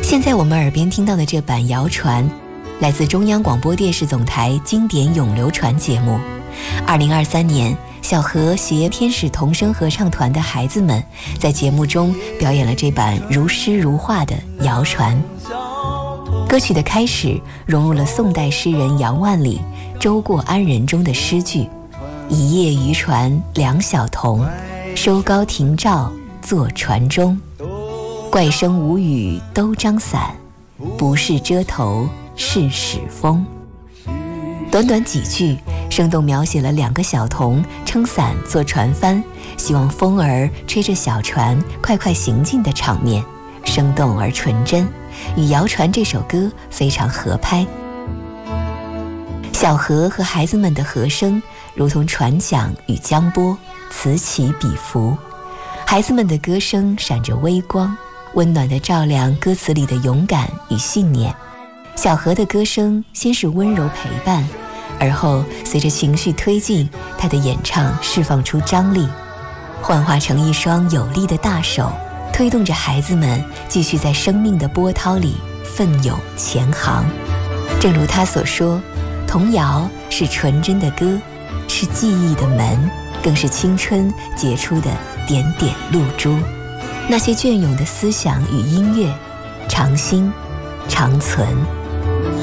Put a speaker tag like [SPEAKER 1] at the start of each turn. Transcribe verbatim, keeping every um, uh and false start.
[SPEAKER 1] 现在我们耳边听到的这版《谣传》，来自中央广播电视总台经典咏流传节目。二零二三年，小河携天使童声合唱团的孩子们在节目中表演了这版如诗如画的《谣传》。歌曲的开始融入了宋代诗人杨万里《舟过安仁》中的诗句：一叶渔船两小童，收篙停棹坐船中。怪声无语都张伞，不是遮头是使风。短短几句，生动描写了两个小童撑伞做船帆，希望风儿吹着小船快快行进的场面，生动而纯真，与《谣传》这首歌非常合拍。小河和孩子们的和声如同船桨与江波，此起彼伏。孩子们的歌声闪着微光，温暖地照亮歌词里的勇敢与信念。小河的歌声先是温柔陪伴，而后随着情绪推进，他的演唱释放出张力，幻化成一双有力的大手，推动着孩子们继续在生命的波涛里奋勇前行。正如他所说，童谣是纯真的歌，是记忆的门，更是青春结出的点点露珠。那些隽永的思想与音乐，常新常存。